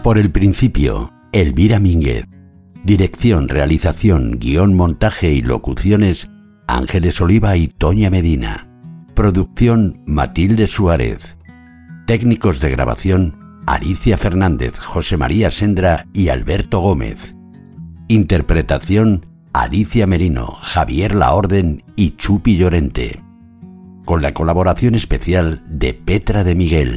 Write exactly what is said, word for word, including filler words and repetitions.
Por el principio, Elvira Mínguez. Dirección, realización, guión, montaje y locuciones, Ángeles Oliva y Toña Medina. Producción, Matilde Suárez. Técnicos de grabación, Alicia Fernández, José María Sendra y Alberto Gómez. Interpretación, Alicia Merino, Javier Laorden y Chupi Llorente. Con la colaboración especial de Petra de Miguel.